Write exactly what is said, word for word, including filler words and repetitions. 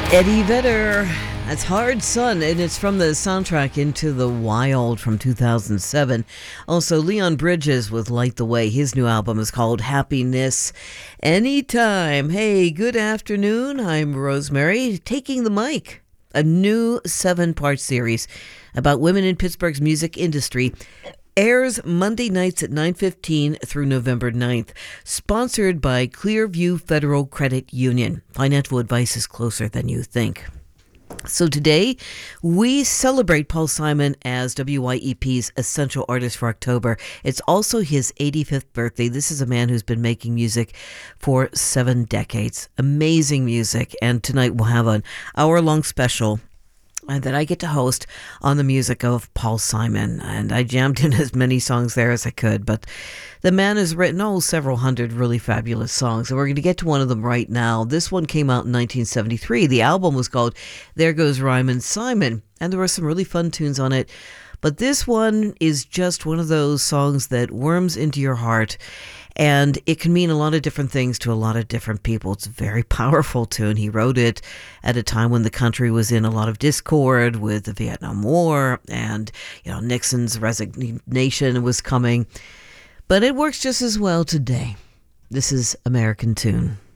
Eddie Vedder, that's Hard Sun, and it's from the soundtrack Into the Wild from two thousand seven. Also, Leon Bridges with Light the Way. His new album is called Happiness Anytime. Hey, good afternoon. I'm Rosemary, taking the mic. A new seven-part series about women in Pittsburgh's music industry airs Monday nights at nine fifteen through November ninth. Sponsored by Clearview Federal Credit Union. Financial advice is closer than you think. So today, we celebrate Paul Simon as W Y E P's Essential Artist for October. It's also his eighty-fifth birthday. This is a man who's been making music for seven decades. Amazing music. And tonight we'll have an hour-long special that I get to host on the music of Paul Simon. And I jammed in as many songs there as I could, but the man has written, oh, several hundred really fabulous songs, and we're going to get to one of them right now. This one came out in nineteen seventy-three. The album was called There Goes Rhymin' Simon, and there were some really fun tunes on it. But this one is just one of those songs that worms into your heart, and it can mean a lot of different things to a lot of different people. It's a very powerful tune. He wrote it at a time when the country was in a lot of discord with the Vietnam War, and you know Nixon's resignation was coming. But it works just as well today. This is American Tune.